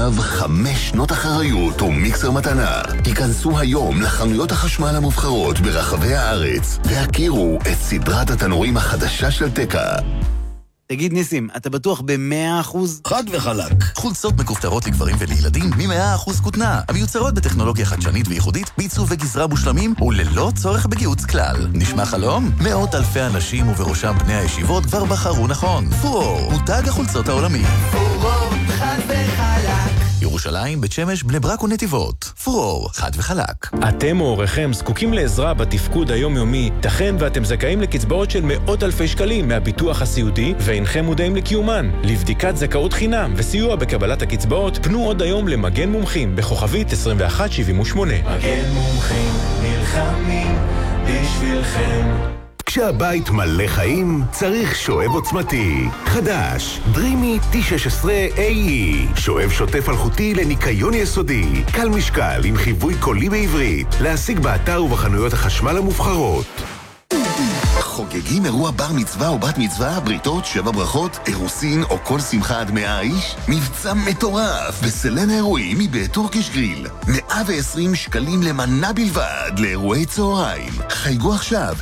עכשיו 5 שנות אחריות ומיקסר מתנה. היכנסו היום לחנויות החשמל המובחרות ברחבי הארץ והכירו את סדרת התנורים החדשה של תקה. תגיד ניסים, אתה בטוח ב100%? חד וחלק. חולצות מכופתרות לגברים ולילדים מ100% כותנה, המיוצרות בטכנולוגיה חדשנית וייחודית, בעיצוב וגזרה מושלמים וללא צורך בגיהוץ כלל. נשמע חלום? מאות אלפי אנשים ובראשם בני הישיבות כבר בחרו נכון. פורור, מותג החולצות העולמי. פורור, חד וחלק. ירושלים, בית שמש, בני ברק ונתיבות. פורור, חד וחלק. אתם או הוריכם זקוקים לעזרה בתפקוד היומיומי, תכן ואתם זכאים לקצבאות של מאות אלפי שקלים מהביטוח הסיעודי ואינכם מודעים לקיומן. לבדיקת זכאות חינם וסיוע בקבלת הקצבאות, פנו עוד היום למגן מומחים בכוכבית 2178. מגן מומחים נלחמים בשבילכם. כשהבית מלא חיים, צריך שואב עוצמתי. חדש, דרימי T16AE. שואב שוטף אלחוטי לניקיון יסודי. קל משקל עם חיווי קולי בעברית. להשיג באתר ובחנויות החשמל המובחרות. חוגגים אירוע בר מצווה או בת מצווה, בריתות, 7 ברכות, אירוסין או כל שמחה עד 100 איש? מבצע מטורף בסלן האירועים מבית טורקיש גריל. 120 שקלים למנה בלבד לאירועי צהריים. חייגו עכשיו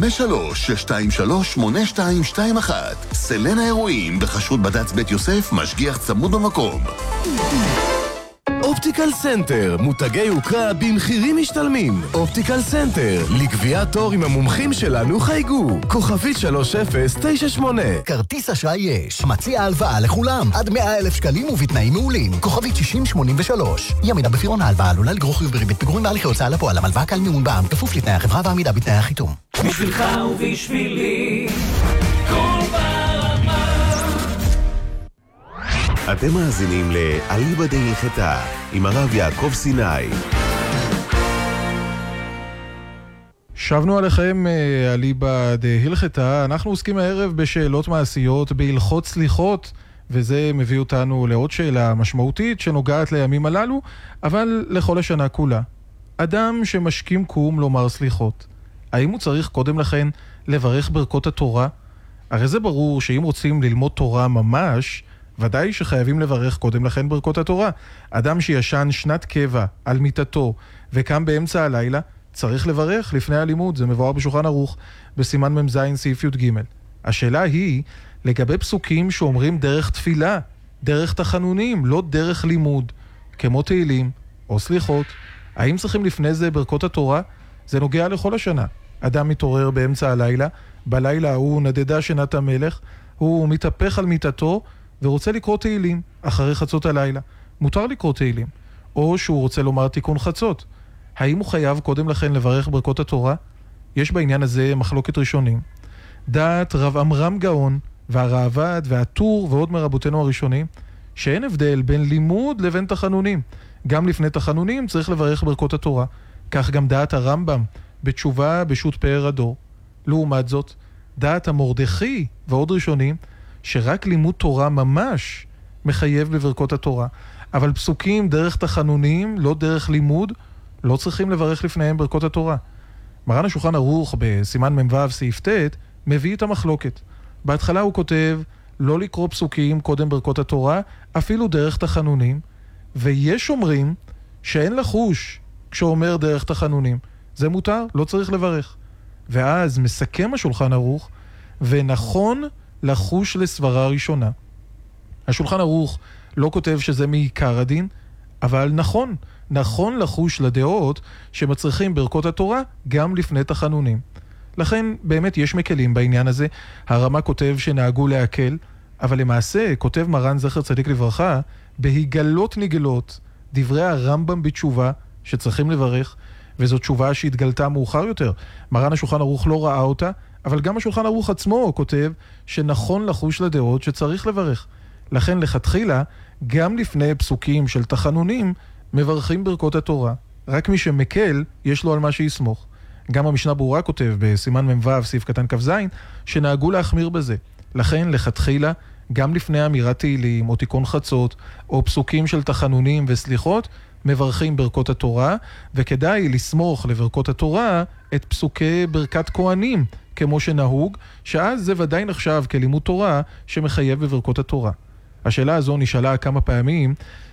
053-623-8221. סלן האירועים בחשרות בד"ץ בית יוסף, משגיח צמוד במקום. אופטיקל סנטר, מותגי יוקרה במחירים משתלמים. אופטיקל סנטר, לקביעת תור עם המומחים שלנו חייגו. כוכבית 3098. כרטיס אשראי יש. מציע הלוואה לכולם. עד 100,000 שקלים ובתנאים מעולים. כוכבית 6083. ימידה בפירעון ההלוואה עלולה לגרור חיוב בריבית פיגורים בהליכי הוצאה לפועל. המלוואה כלל מימון בע"מ כפוף לתנאי החברה ועמידה בתנאי החיתום. בשבילך ובשבילי כל ברמה. אתם מאזינים לאליבא דהלכתה עם הרב יעקב סיני. שבנו עליכם אליבא דהלכתה. אנחנו עוסקים הערב בשאלות מעשיות, בהלכות סליחות, וזה מביא אותנו לעוד שאלה משמעותית שנוגעת לימים הללו, אבל לכל השנה כולה. אדם שמשכים קום לומר סליחות, האם הוא צריך קודם לכן לברך ברכות התורה? הרי זה ברור שאם רוצים ללמוד תורה ממש, ודאי שחייבים לברך קודם לכן ברכות התורה. אדם שישן שנת קבע על מיטתו וקם באמצע הלילה, צריך לברך לפני הלימוד. זה מבואר בשולחן ערוך בסימן מ"ז סעיף י"ג. השאלה היא לגבי פסוקים שאומרים דרך תפילה, דרך תחנונים, לא דרך לימוד, כמו תהילים או סליחות. האם צריכים לפני זה ברכות התורה? זה נוגע לכל השנה. אדם מתעורר באמצע הלילה, בלילה הוא נדדה שנת המלך, הוא מתהפך על מיטתו ורוצה לקרוא תהילים אחרי חצות הלילה. מותר לקרוא תהילים. או שהוא רוצה לומר תיקון חצות. האם הוא חייב קודם לכן לברך ברכות התורה? יש בעניין הזה מחלוקת ראשונים. דעת רב עמרם גאון והרעב"ד והטור ועוד מרבותינו הראשונים, שאין הבדל בין לימוד לבין תחנונים. גם לפני תחנונים צריך לברך ברכות התורה. כך גם דעת הרמב"ם בתשובה בשו"ת פאר הדור. לעומת זאת, דעת המרדכי ועוד ראשונים, שרק לימוד תורה ממש מחייב בברכות התורה. אבל פסוקים דרך תחנונים, לא דרך לימוד, לא צריכים לברך לפניהם ברכות התורה. מרן השולחן ערוך בסימן מ"ו סעיף ט' מביא את המחלוקת. בהתחלה הוא כותב לא לקרוא פסוקים קודם ברכות התורה, אפילו דרך תחנונים, ויש אומרים שאין לחוש כשאומר דרך תחנונים. זה מותר, לא צריך לברך. ואז מסכם השולחן ערוך, ונכון לחוש לסברה ראשונה. השולחן ערוך לא כותב שזה מעיקר הדין, אבל נכון לחוש לדעות שמצריכים ברכות התורה גם לפני תחנונים. לכן באמת יש מקלים בעניין הזה. הרמה כותב שנהגו להקל, אבל למעשה כותב מרן זכר צדיק לברכה, בהיגלות נגלות דברי הרמב"ם בתשובה שצריכים לברך, וזו תשובה שהתגלתה מאוחר יותר. מרן השולחן ערוך לא ראה אותה, אבל גם השולחן ערוך עצמו כותב שנכון לחוש לדעות שצריך לברך. לכן לכתחילה, גם לפני פסוקים של תחנונים, מברכים ברכות התורה. רק מי שמקל, יש לו על מה שיסמוך. גם המשנה ברורה כותב בסימן מ"ו סעיף קטן כ"ז, שנהגו להחמיר בזה. לכן לכתחילה, גם לפני אמירת תהילים או תיקון חצות, או פסוקים של תחנונים וסליחות, מברכים ברכות התורה, וכדאי לסמוך לברכות התורה את פסוקי ברכת כהנים, כמו שנהוג, שאז זה ודאי נחשב כלימוד תורה שמחייב בברכות התורה. השאלה הזו נשאלה כמה פעמים,